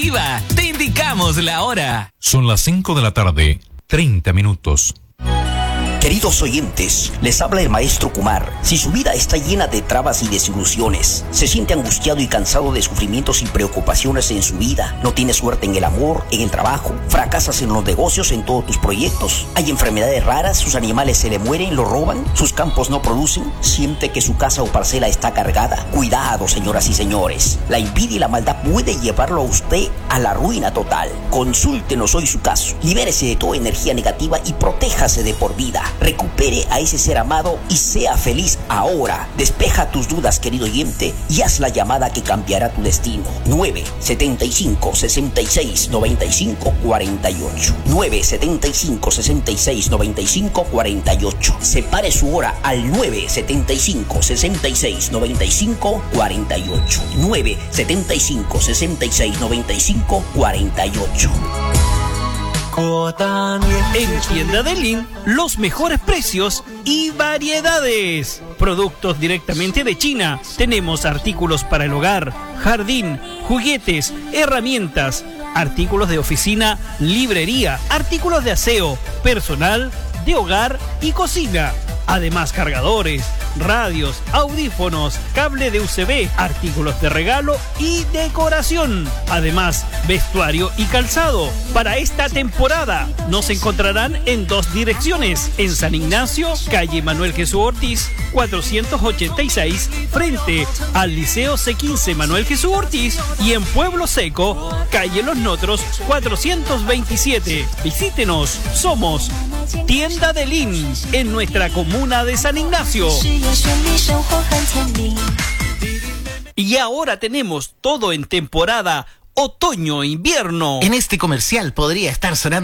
Viva, te indicamos la hora. Son las 5 de la tarde, 30 minutos. Queridos oyentes, les habla el maestro Kumar. Si su vida está llena de trabas y desilusiones, se siente angustiado y cansado de sufrimientos y preocupaciones en su vida, no tiene suerte en el amor, en el trabajo, fracasas en los negocios, en todos tus proyectos, hay enfermedades raras, sus animales se le mueren, lo roban, sus campos no producen, siente que su casa o parcela está cargada, cuidado, señoras y señores, la envidia y la maldad puede llevarlo a usted a la ruina total. Consúltenos hoy su caso, libérese de toda energía negativa y protéjase de por vida. Recupere a ese ser amado y sea feliz ahora. Despeja tus dudas, querido oyente, y haz la llamada que cambiará tu destino. 975-66-95-48. 975-66-95-48. Separe su hora al 975-66-95-48. 975-66-95-48. En Tienda Delin, los mejores precios y variedades. Productos directamente de China. Tenemos artículos para el hogar, jardín, juguetes, herramientas, artículos de oficina, librería, artículos de aseo, personal, de hogar y cocina. Además, cargadores, radios, audífonos, cable de USB, artículos de regalo y decoración. Además, vestuario y calzado. Para esta temporada nos encontrarán en dos direcciones. En San Ignacio, calle Manuel Jesús Ortiz, 486, frente al Liceo C15 Manuel Jesús Ortiz. Y en Pueblo Seco, calle Los Notros, 427. Visítenos, somos Tienda Delin, en nuestra comuna de San Ignacio. Y ahora tenemos todo en temporada otoño-invierno. En este comercial podría estar sonando